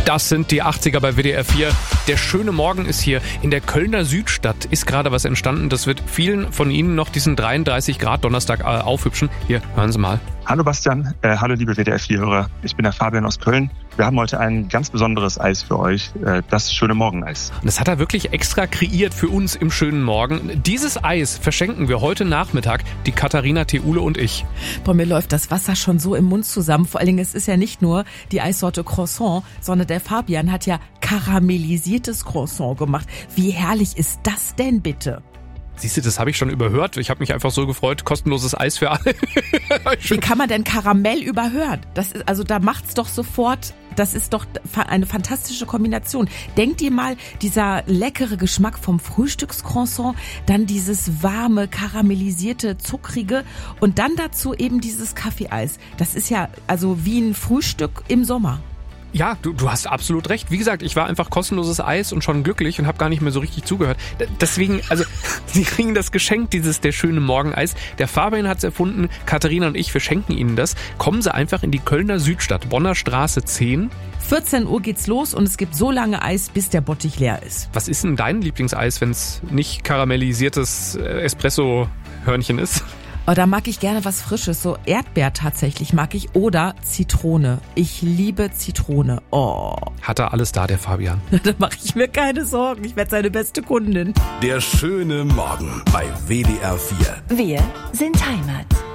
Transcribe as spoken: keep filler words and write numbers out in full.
Das sind die achtziger bei W D R vier. Der schöne Morgen ist hier. In der Kölner Südstadt ist gerade was entstanden. Das wird vielen von Ihnen noch diesen dreiunddreißig Grad Donnerstag aufhübschen. Hier, hören Sie mal. Hallo Bastian, äh, hallo liebe W D R vier-Hörer. Ich bin der Fabian aus Köln. Wir haben heute ein ganz besonderes Eis für euch, äh, das schöne Morgeneis. Und das hat er wirklich extra kreiert für uns im schönen Morgen. Dieses Eis verschenken wir heute Nachmittag, die Katharina Theule und ich. Bei mir läuft das Wasser schon so im Mund zusammen. Vor allen Dingen, es ist ja nicht nur die Eissorte Croissant, sondern der Fabian hat ja karamellisiertes Croissant gemacht. Wie herrlich ist das denn bitte? Siehst du, das habe ich schon überhört. Ich habe mich einfach so gefreut. Kostenloses Eis für alle. Wie kann man denn Karamell überhören? Das ist, also da macht's doch sofort, das ist doch eine fantastische Kombination. Denk dir mal, dieser leckere Geschmack vom Frühstückscroissant, dann dieses warme, karamellisierte, zuckrige und dann dazu eben dieses Kaffeeeis. Das ist ja also wie ein Frühstück im Sommer. Ja, du, du hast absolut recht. Wie gesagt, ich war einfach kostenloses Eis und schon glücklich und habe gar nicht mehr so richtig zugehört. D- deswegen, also, Sie kriegen das Geschenk, dieses der schöne Morgeneis. Der Fabian hat's erfunden, Katharina und ich, wir schenken Ihnen das. Kommen Sie einfach in die Kölner Südstadt, Bonner Straße zehn. vierzehn Uhr geht's los und es gibt so lange Eis, bis der Bottich leer ist. Was ist denn dein Lieblingseis, wenn es nicht karamellisiertes Espresso-Hörnchen ist? Oh, da mag ich gerne was Frisches, so Erdbeer tatsächlich mag ich oder Zitrone. Ich liebe Zitrone. Oh. Hat er alles da, der Fabian? Da mache ich mir keine Sorgen, ich werde seine beste Kundin. Der schöne Morgen bei W D R vier. Wir sind Heimat.